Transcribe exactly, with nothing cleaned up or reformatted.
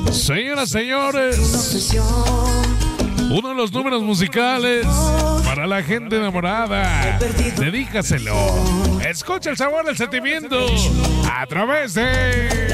Señoras, señores, uno de los números musicales para la gente enamorada. Dedícaselo. Escucha el sabor del sentimiento a través de